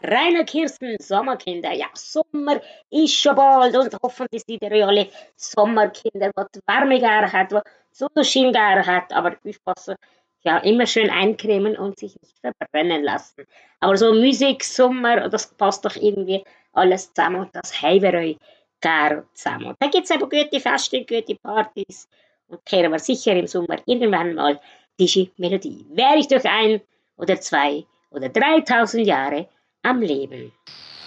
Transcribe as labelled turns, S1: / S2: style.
S1: Rainer Kirsten, Sommerkinder. Ja, Sommer ist schon bald und hoffentlich sind ihr alle Sommerkinder, die die Wärme gerne hat, die Sonnenschein gerne hat, aber aufpassen, ja, immer schön eincremen und sich nicht verbrennen lassen. Aber so Musik, Sommer, das passt doch irgendwie alles zusammen und das haben wir euch gerne zusammen. Und dann gibt es eben gute Feste, gute Partys und kehren wir sicher im Sommer irgendwann mal diese Melodie. Wäre ich durch ein oder zwei oder 3000 Jahre am Leben.